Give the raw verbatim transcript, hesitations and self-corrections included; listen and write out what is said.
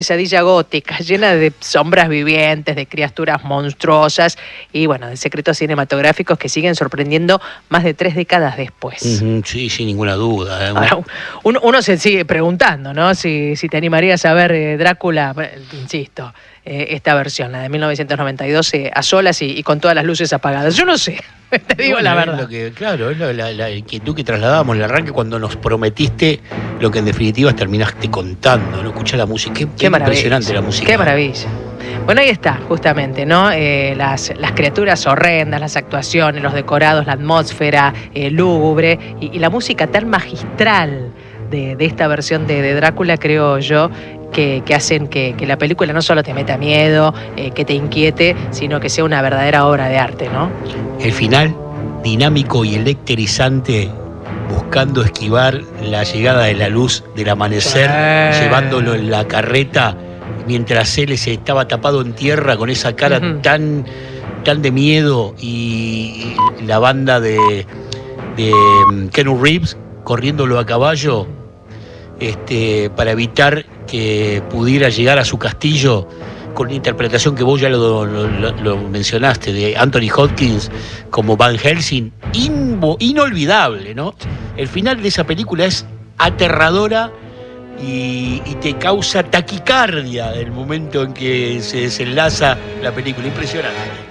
Pesadilla gótica, llena de sombras vivientes, de criaturas monstruosas y, bueno, de secretos cinematográficos que siguen sorprendiendo más de tres décadas después. Uh-huh, sí, sin ninguna duda. ¿eh? Ahora, uno, uno se sigue preguntando, ¿no? Si, si te animarías a ver eh, Drácula, insisto, eh, esta versión, la de mil novecientos noventa y dos, eh, a solas y, y con todas las luces apagadas. Yo no sé. Te digo bueno, la verdad. Es lo que, claro, es la, la, la inquietud que trasladábamos en el arranque cuando nos prometiste lo que en definitiva terminaste contando, ¿no? Escuchar la música, qué, qué impresionante la música. Qué maravilla. Bueno, ahí está, justamente, ¿no? Eh, las, las criaturas horrendas, las actuaciones, los decorados, la atmósfera eh, lúgubre y, y la música tan magistral de, de esta versión de, de Drácula, creo yo, que, que hacen que, que la película no solo te meta miedo, eh, que te inquiete, sino que sea una verdadera obra de arte, ¿no? El final, dinámico y electrizante, buscando esquivar la llegada de la luz del amanecer, sí. Llevándolo en la carreta, mientras él se estaba tapado en tierra con esa cara uh-huh. tan, tan de miedo, y, y la banda de, de Keanu Reeves corriéndolo a caballo este, para evitar que pudiera llegar a su castillo, con la interpretación que vos ya lo, lo, lo mencionaste, de Anthony Hopkins como Van Helsing, invo, inolvidable, ¿no? El final de esa película es aterradora y, y te causa taquicardia el momento en que se desenlaza la película, impresionante.